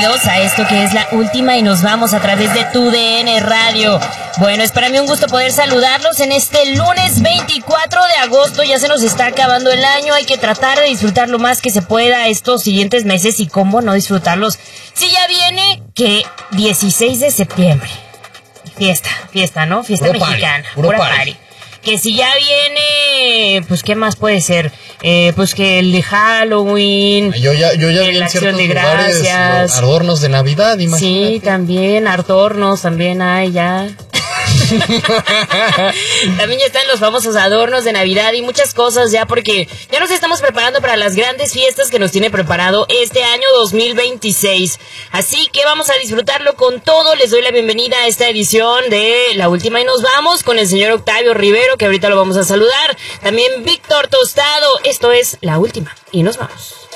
bienvenidos a esto que es La Última y nos vamos a través de tu DN Radio. Bueno, es para mí un gusto poder saludarlos en este lunes 24 de agosto. Ya se nos está acabando el año, hay que tratar de disfrutar lo más que se pueda estos siguientes meses y cómo no disfrutarlos. Si ya viene que 16 de septiembre, fiesta, ¿no? Fiesta puro mexicana, pura party. Que si ya viene, pues ¿qué más puede ser? Pues que el de Halloween. Yo ya vi en ciertos lugares los adornos de Navidad, imagínate. Sí, también, adornos, también hay ya. También ya están los famosos adornos de Navidad y muchas cosas ya, porque ya nos estamos preparando para las grandes fiestas que nos tiene preparado este año 2026. Así que vamos a disfrutarlo con todo. Les doy la bienvenida a esta edición de La Última y nos vamos con el señor Octavio Rivero, que ahorita lo vamos a saludar. También Víctor Tostado. Esto es La Última y nos vamos.